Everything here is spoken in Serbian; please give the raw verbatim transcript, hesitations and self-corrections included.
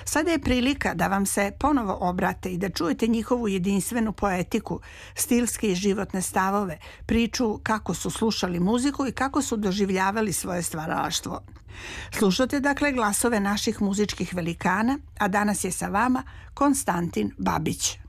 Sada je prilika da vam se ponovo obrate i da čujete njihovu jedinstvenu poetiku, stilske i životne stavove, priču kako su slušali muziku i kako su doživljavali svoje stvaralaštvo. Slušate dakle glasove naših muzičkih velikana, a danas je sa vama Konstantin Babić.